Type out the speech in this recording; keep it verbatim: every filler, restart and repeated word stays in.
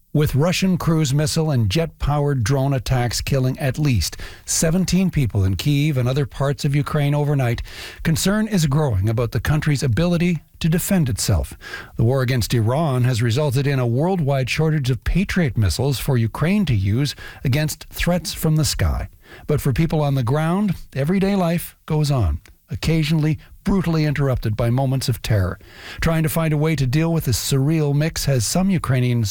With Russian cruise missile and jet-powered drone attacks killing at least seventeen people in Kyiv and other parts of Ukraine overnight, concern is growing about the country's ability to defend itself. The war against Iran has resulted in a worldwide shortage of Patriot missiles for Ukraine to use against threats from the sky. But for people on the ground, everyday life goes on, occasionally brutally interrupted by moments of terror. Trying to find a way to deal with this surreal mix has some Ukrainians